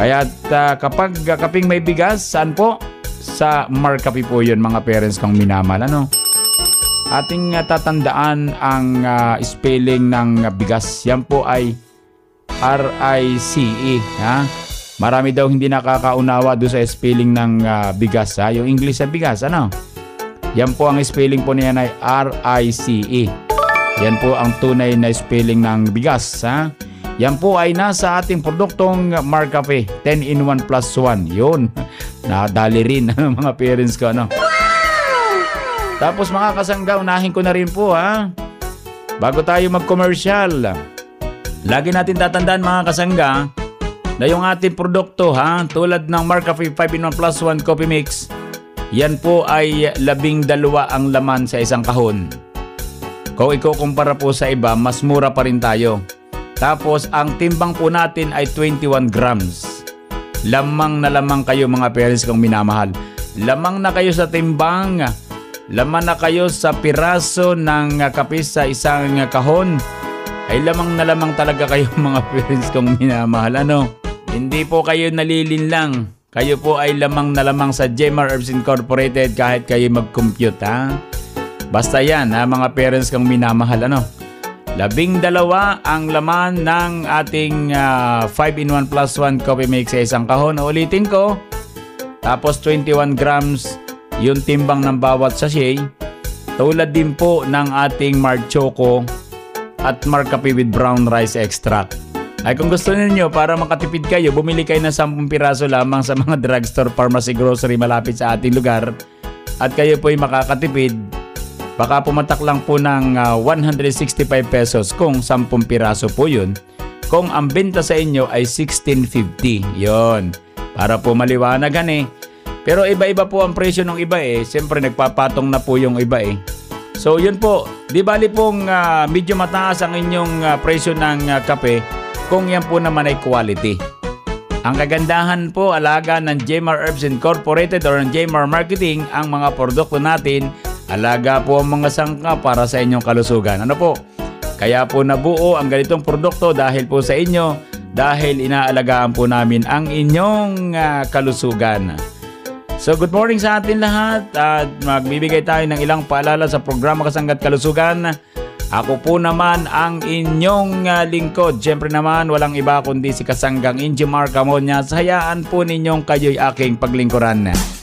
Kaya kapag kaping may bigas, saan po? Sa Markapi po yun, mga parents kong minamahal. Ano? Ating tatandaan ang spelling ng bigas. Yan po ay R-I-C-E. Ha? Marami daw hindi nakakaunawa doon sa spelling ng bigas. Ha? Yung English sa bigas. Ano? Yan po ang spelling po niyan ay R-I-C-E. Yan po ang tunay na spelling ng bigas. Ha? Yan po ay nasa ating produktong Markapi 10-in-1 plus 1. Yun. Nadali rin mga parents ko. Ano? Tapos mga kasangga, unahin ko na rin po ha. Bago tayo mag-commercial, lagi natin tatandaan mga kasangga na yung ating produkto ha, tulad ng Markapi 5-in-1 plus 1 coffee mix, yan po ay 12 ang laman sa isang kahon. Kung ikukumpara po sa iba, mas mura pa rin tayo. Tapos ang timbang po natin ay 21 grams. Lamang na lamang kayo mga parents kong minamahal. Lamang na kayo sa timbang. Laman na kayo sa piraso ng kape sa isang kahon. Ay lamang na lamang talaga kayo mga parents kong minamahal. Ano? Hindi po kayo nalilinlang. Kayo po ay lamang na lamang sa Jmar Herbs Incorporated kahit kayo mag-compute ha. Basta yan ha mga parents kong minamahal. Ano? 12 ang laman ng ating 5-in-1 plus 1 coffee mix sa isang kahon. Ulitin ko. Tapos 21 grams yung timbang ng bawat sachet. Tulad din po ng ating Mark Choco at Markapi with brown rice extract. Ay kung gusto niyo para makatipid kayo, bumili kayo ng 10 piraso lamang sa mga drugstore, pharmacy, grocery malapit sa ating lugar. At kayo po ay makakatipid. Baka pumatak lang po ng 165 pesos kung 10 piraso po yun. Kung ang benta sa inyo ay 16.50. Yon. Para po maliwanagan eh. Pero iba-iba po ang presyo ng iba eh. Siyempre nagpapatong na po yung iba eh. So yun po. Di bali pong medyo mataas ang inyong presyo ng kape kung yan po naman ay quality. Ang kagandahan po alaga ng Jmar Herbs Incorporated or ng Jmar Marketing, ang mga produkto natin, alaga po ang mga sangka para sa inyong kalusugan. Ano po? Kaya po nabuo ang ganitong produkto dahil po sa inyo, dahil inaalagaan po namin ang inyong kalusugan. So good morning sa atin lahat at magbibigay tayo ng ilang paalala sa programa Kasangga't Kalusugan. Ako po naman ang inyong lingkod. Siyempre naman walang iba kundi si Kasanggang Injimar Camoñas. Hayaan po ninyong kayo'y aking paglingkuran.